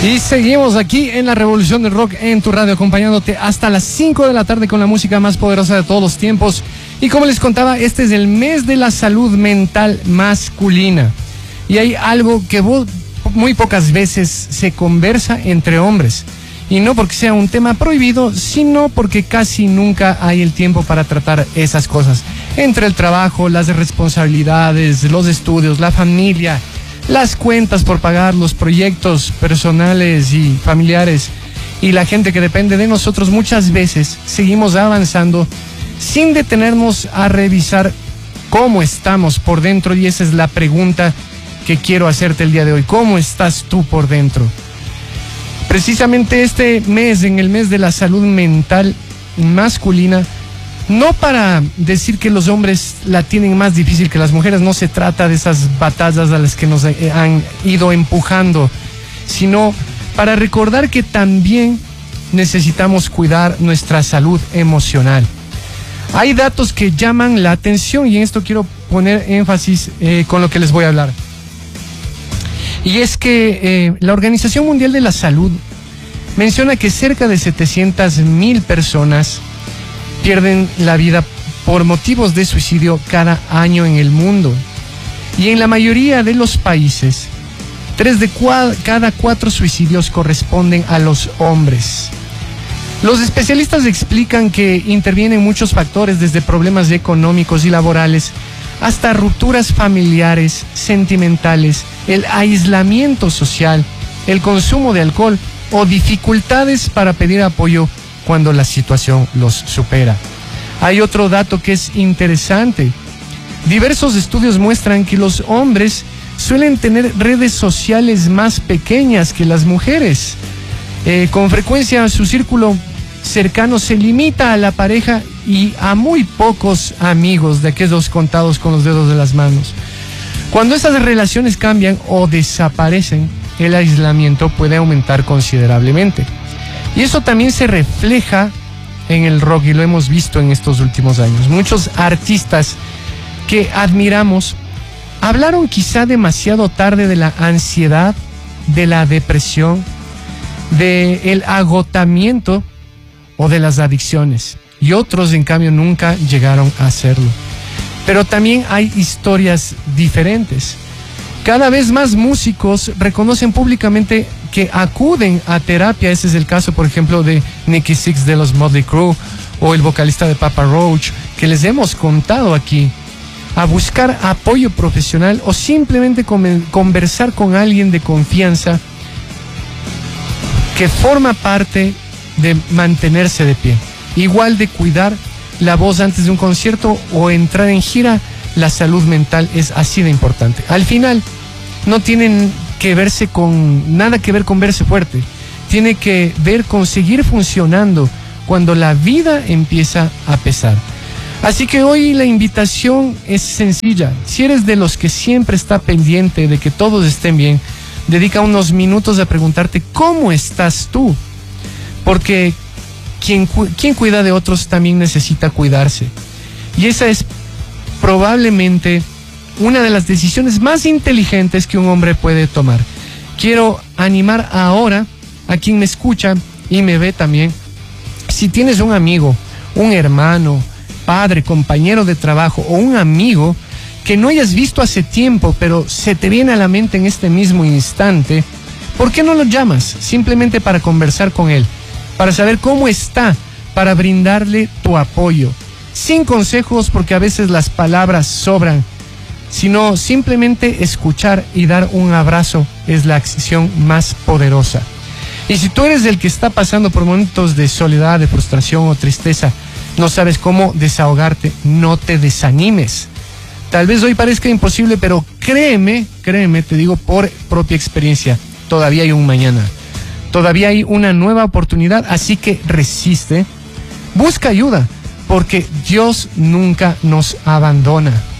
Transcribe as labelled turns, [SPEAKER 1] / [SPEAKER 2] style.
[SPEAKER 1] Y seguimos aquí en la Revolución del Rock en tu radio, acompañándote hasta las 5 de la tarde con la música más poderosa de todos los tiempos. Y como les contaba, este es el mes de la salud mental masculina. Y hay algo que muy pocas veces se conversa entre hombres. Y no porque sea un tema prohibido, sino porque casi nunca hay el tiempo para tratar esas cosas. Entre el trabajo, las responsabilidades, los estudios, la familia, las cuentas por pagar, los proyectos personales y familiares y la gente que depende de nosotros, muchas veces seguimos avanzando sin detenernos a revisar cómo estamos por dentro. Y esa es la pregunta que quiero hacerte el día de hoy. ¿Cómo estás tú por dentro? Precisamente este mes, en el mes de la salud mental masculina, no para decir que los hombres la tienen más difícil que las mujeres, no se trata de esas batallas a las que nos han ido empujando, sino para recordar que también necesitamos cuidar nuestra salud emocional. Hay datos que llaman la atención y en esto quiero poner énfasis con lo que les voy a hablar. Y es que la Organización Mundial de la Salud menciona que cerca de 700,000 personas pierden la vida por motivos de suicidio cada año en el mundo. Y en la mayoría de los países, 3 de cada 4 suicidios corresponden a los hombres. Los especialistas explican que intervienen muchos factores, desde problemas económicos y laborales hasta rupturas familiares, sentimentales, el aislamiento social, el consumo de alcohol o dificultades para pedir apoyo cuando la situación los supera. Hay otro dato que es interesante. Diversos estudios muestran que los hombres suelen tener redes sociales más pequeñas que las mujeres. Con frecuencia su círculo cercano se limita a la pareja y a muy pocos amigos, de aquellos contados con los dedos de las manos. Cuando estas relaciones cambian o desaparecen, el aislamiento puede aumentar considerablemente. Y eso también se refleja en el rock y lo hemos visto en estos últimos años. Muchos artistas que admiramos hablaron quizá demasiado tarde de la ansiedad, de la depresión, del agotamiento o de las adicciones. Y otros, en cambio, nunca llegaron a hacerlo. Pero también hay historias diferentes. Cada vez más músicos reconocen públicamente que acuden a terapia. Ese es el caso, por ejemplo, de Nicky Sixx de los Motley Crue o el vocalista de Papa Roach, que les hemos contado aquí, a buscar apoyo profesional o simplemente conversar con alguien de confianza que forma parte de mantenerse de pie. Igual de cuidar la voz antes de un concierto o entrar en gira, la salud mental es así de importante. Al final, no tienen nada que ver con verse fuerte. Tiene que ver con seguir funcionando cuando la vida empieza a pesar. Así que hoy la invitación es sencilla. Si eres de los que siempre está pendiente de que todos estén bien, dedica unos minutos a preguntarte ¿cómo estás tú? Porque quien cuida de otros también necesita cuidarse. Y esa es probablemente una de las decisiones más inteligentes que un hombre puede tomar. Quiero animar ahora a quien me escucha y me ve también. Si tienes un amigo, un hermano, padre, compañero de trabajo o un amigo que no hayas visto hace tiempo, pero se te viene a la mente en este mismo instante, ¿por qué no lo llamas? Simplemente para conversar con él, para saber cómo está, para brindarle tu apoyo. Sin consejos, porque a veces las palabras sobran, sino simplemente escuchar y dar un abrazo es la acción más poderosa. Y si tú eres el que está pasando por momentos de soledad, de frustración o tristeza, no sabes cómo desahogarte, no te desanimes. Tal vez hoy parezca imposible, pero créeme, te digo por propia experiencia, todavía hay un mañana. Todavía hay una nueva oportunidad, así que resiste, busca ayuda, porque Dios nunca nos abandona.